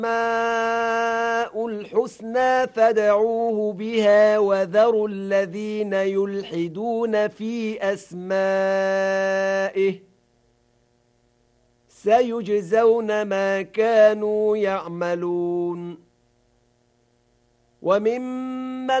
الحسنى فادعوه بها وذروا الذين يلحدون في أسمائه سيجزون ما كانوا يعملون وممن